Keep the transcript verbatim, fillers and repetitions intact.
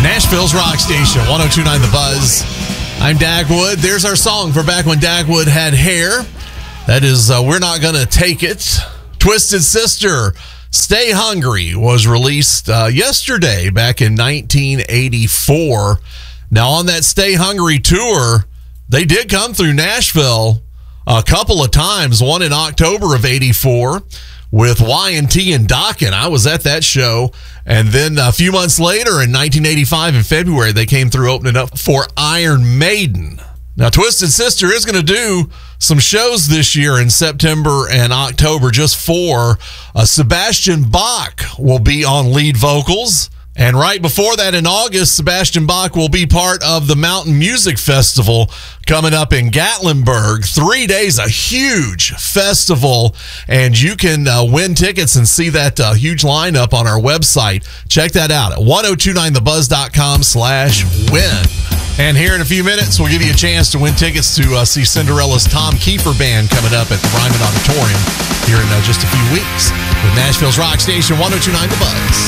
Nashville's Rock Station, one oh two point nine The Buzz. I'm Dagwood. There's our song for back when Dagwood had hair. That is uh, We're Not Gonna Take It. Twisted Sister, Stay Hungry was released uh, yesterday back in nineteen eighty-four. Now, on that Stay Hungry tour, they did come through Nashville a couple of times, one in October of eighty-four with Y and T and Dokken. I was at that show. And then a few months later, in nineteen eighty-five, in February, they came through opening up for Iron Maiden. Now, Twisted Sister is going to do some shows this year in September and October, just four. Uh, Sebastian Bach will be on lead vocals. And right before that, in August, Sebastian Bach will be part of the Mountain Music Festival coming up in Gatlinburg. Three days, a huge festival, and you can uh, win tickets and see that uh, huge lineup on our website. Check that out at ten twenty-nine the buzz dot com slash win. And here in a few minutes, we'll give you a chance to win tickets to uh, see Cinderella's Tom Kiefer Band coming up at the Ryman Auditorium here in uh, just a few weeks with Nashville's Rock Station, ten twenty-nine The Buzz.